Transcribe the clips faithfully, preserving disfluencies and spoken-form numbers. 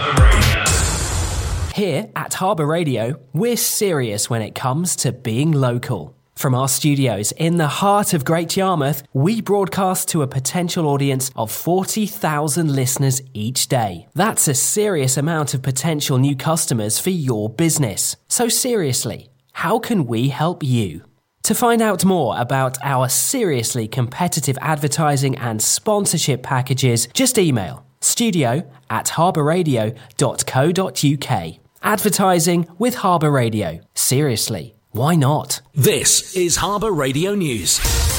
Here at Harbour Radio, we're serious when it comes to being local. From our studios in the heart of Great Yarmouth, we broadcast to a potential audience of forty thousand listeners each day. That's a serious amount of potential new customers for your business. So seriously, how can we help you? To find out more about our seriously competitive advertising and sponsorship packages, just email studio at harbourradio dot co dot uk. Advertising with Harbour Radio. Seriously, why not? This is Harbour Radio News.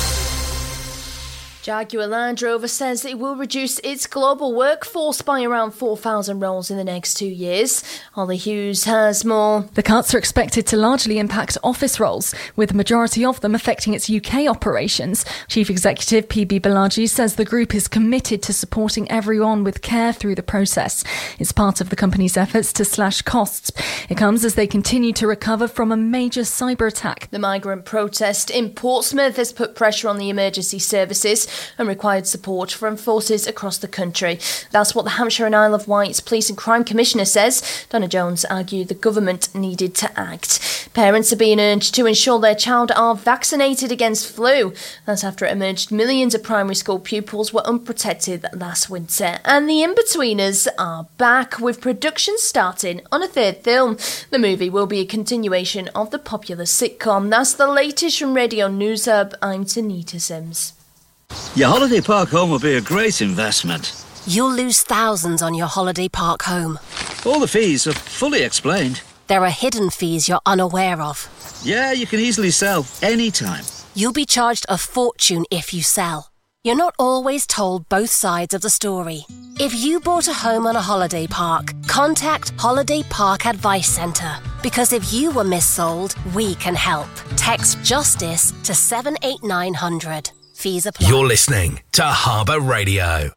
Jaguar Land Rover says it will reduce its global workforce by around four thousand roles in the next two years. Holly Hughes has more. The cuts are expected to largely impact office roles, with the majority of them affecting its U K operations. Chief Executive P B Balaji says the group is committed to supporting everyone with care through the process. It's part of the company's efforts to slash costs. It comes as they continue to recover from a major cyber attack. The migrant protest in Portsmouth has put pressure on the emergency services and required support from forces across the country. That's what the Hampshire and Isle of Wight Police and Crime Commissioner says. Donna Jones argued the government needed to act. Parents are being urged to ensure their child are vaccinated against flu. That's after it emerged millions of primary school pupils were unprotected last winter. And the In-Betweeners are back, with production starting on a third film. The movie will be a continuation of the popular sitcom. That's the latest from Radio News Hub. I'm Tanita Sims. Your holiday park home will be a great investment. You'll lose thousands on your holiday park home. All the fees are fully explained. There are hidden fees you're unaware of. Yeah, you can easily sell anytime. You'll be charged a fortune if you sell. You're not always told both sides of the story. If you bought a home on a holiday park, contact Holiday Park Advice Centre. Because if you were missold, we can help. Text JUSTICE to seven eight nine hundred. Fees apply. You're listening to Harbour Radio.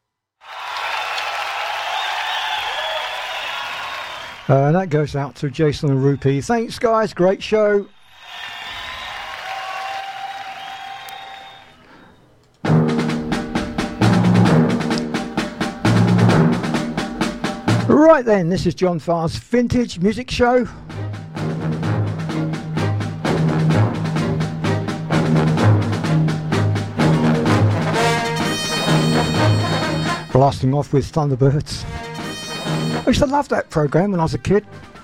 Uh, and that goes out to Jason and Rupi. Thanks, guys. Great show. Right then, this is John Farr's Vintage Music Show. Blasting off with Thunderbirds. I used to love that programme when I was a kid.